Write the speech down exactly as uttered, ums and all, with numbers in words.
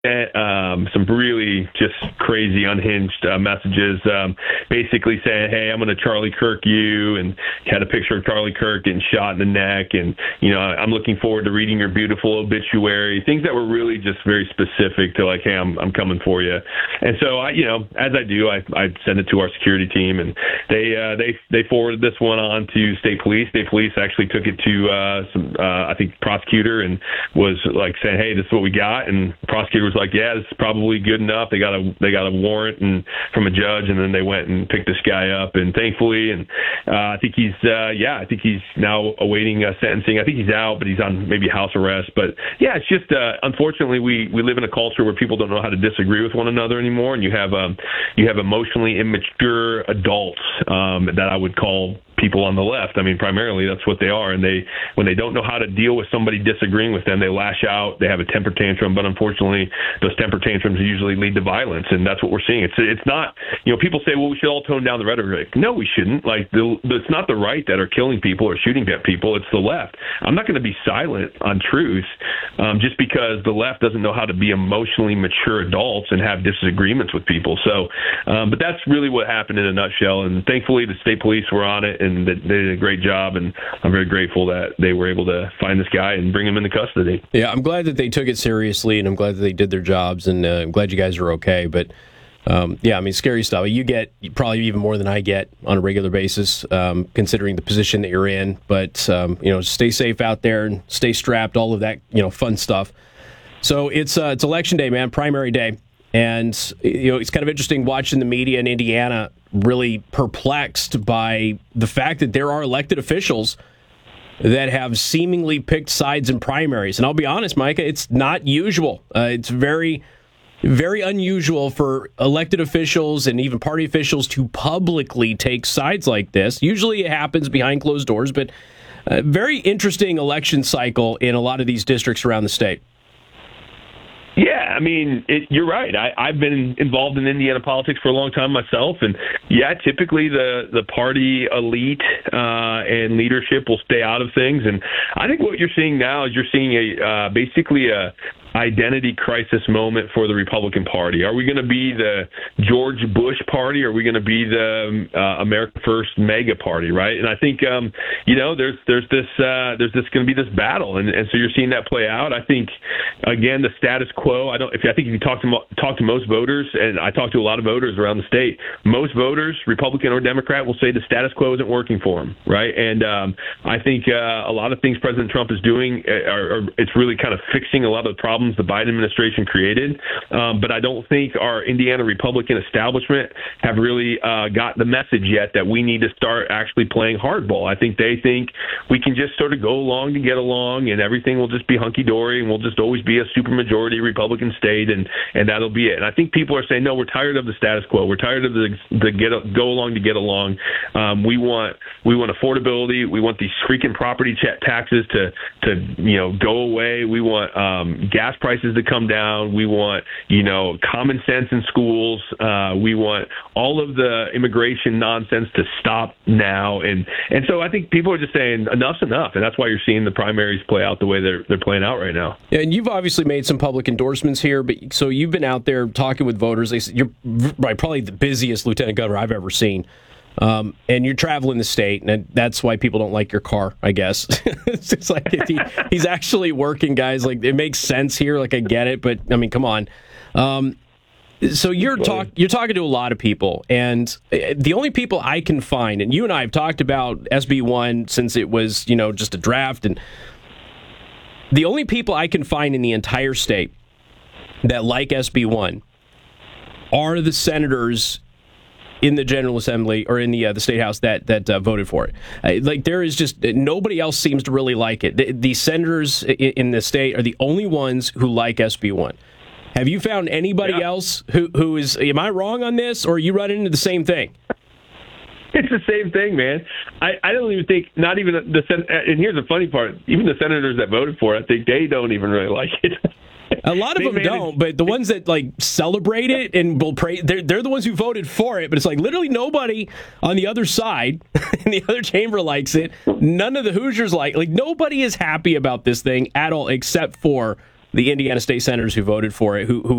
sent um, some really just crazy, unhinged uh, messages, um, basically saying, "Hey, I'm going to Charlie Kirk you," and had a picture of Charlie Kirk getting shot in the neck, and you know, I'm looking forward to reading your beautiful obituary. Things that were really just very specific to like, "Hey, I'm I'm coming for you." And so I, you know, as I do, I I send it to our security team, and they uh, they they forwarded this one on to state police. State police actually took it to uh, some uh, I think prosecutor and was like saying, "Hey, this is what we got," and the prosecutor was like, "Yeah, this is probably good enough." They got a they got a warrant and from a judge, and then they went and picked this guy up, and thankfully, and uh, I think he's uh, yeah, I think he's now awaiting uh, sentencing. I think he's out, but he's on maybe house arrest. But yeah, it's just uh, unfortunately we we live in a culture where people don't know how to disagree with one another anymore, and you have um you have emotionally immature adults um, that I would call people on the left. I mean, primarily that's what they are. And they, when they don't know how to deal with somebody disagreeing with them, they lash out, they have a temper tantrum, but unfortunately those temper tantrums usually lead to violence. And that's what we're seeing. It's, it's not, you know, people say, well, we should all tone down the rhetoric. No, we shouldn't. Like, the, it's not the right that are killing people or shooting at people. It's the left. I'm not going to be silent on truth um, just because the left doesn't know how to be emotionally mature adults and have disagreements with people. So, um, but that's really what happened in a nutshell. And thankfully the state police were on it, and they did a great job, and I'm very grateful that they were able to find this guy and bring him into custody. Yeah, I'm glad that they took it seriously, and I'm glad that they did their jobs, and uh, I'm glad you guys are okay. But, um, yeah, I mean, scary stuff. You get probably even more than I get on a regular basis, um, considering the position that you're in. But, um, you know, stay safe out there and stay strapped, all of that, you know, fun stuff. So it's uh, it's Election Day, man, primary day. And, you know, it's kind of interesting watching the media in Indiana really perplexed by the fact that there are elected officials that have seemingly picked sides in primaries. And I'll be honest, Micah, it's not usual. Uh, it's very, very unusual for elected officials and even party officials to publicly take sides like this. Usually it happens behind closed doors, but a very interesting election cycle in a lot of these districts around the state. Yeah, I mean, it, you're right. I, I've been involved in Indiana politics for a long time myself, and yeah, typically the, the party elite uh, and leadership will stay out of things. And I think what you're seeing now is you're seeing a uh, basically a identity crisis moment for the Republican Party. Are we going to be the George Bush party? Or are we going to be the uh, America First mega party, right? And I think, um, you know, there's there's this uh, there's this going to be this battle, and, and so you're seeing that play out. I think, again, the status quo. I don't. If I think if you talk to mo- talk to most voters, and I talk to a lot of voters around the state, most voters, Republican or Democrat, will say the status quo isn't working for them, right? And um, I think uh, a lot of things President Trump is doing are, are it's really kind of fixing a lot of the problems the Biden administration created. Um, but I don't think our Indiana Republican establishment have really uh, got the message yet that we need to start actually playing hardball. I think they think we can just sort of go along to get along, and everything will just be hunky-dory, and we'll just always be a supermajority Republican state, and, and that'll be it. And I think people are saying, no, we're tired of the status quo. We're tired of the, the get go along to get along. Um, we want we want affordability. We want these freaking property taxes to, to you know, go away. We want um, gas prices to come down. We want, you know, common sense in schools. Uh, we want all of the immigration nonsense to stop now. And and so I think people are just saying enough's enough, and that's why you're seeing the primaries play out the way they're they're playing out right now. Yeah, and you've obviously made some public endorsements here, but so you've been out there talking with voters. They, you're right, probably the busiest lieutenant governor I've ever seen. Um, and you're traveling the state, and that's why people don't like your car, I guess. It's just like he, he's actually working, guys. Like, it makes sense here. Like, I get it, but I mean, come on. Um, so you're talk you're talking to a lot of people, and the only people I can find, and you and I have talked about S B one since it was, you know, just a draft, and the only people I can find in the entire state that like S B one are the senators in the General Assembly or in the uh, the State House that that uh, voted for it. Uh, like, there is just nobody else seems to really like it. The, the senators in, in the state are the only ones who like S B one. Have you found anybody yeah. else who who is? Am I wrong on this, or are you running into the same thing? It's the same thing, man. I, I don't even think, not even the, and here's the funny part, even the senators that voted for it, I think they don't even really like it. A lot of them don't, but the ones that like celebrate it and will pray, they're, they're the ones who voted for it. But it's like literally nobody on the other side in the other chamber likes it. None of the Hoosiers like, like nobody is happy about this thing at all, except for the Indiana state senators who voted for it, who, who